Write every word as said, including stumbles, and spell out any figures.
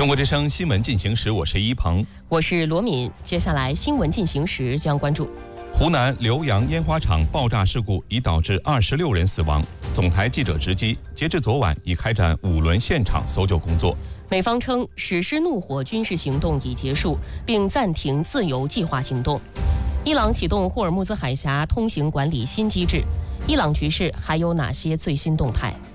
中国之声新闻进行时，我是一鹏， 我是罗敏。接下来新闻进行时将关注： 湖南浏阳烟花厂爆炸事故已导致二十六人死亡，总台记者直击，截至昨晚已开展五轮现场搜救工作。 美方称史诗怒火军事行动已结束，并暂停自由计划行动。伊朗启动霍尔木兹海峡通行管理新机制，伊朗局势还有哪些最新动态？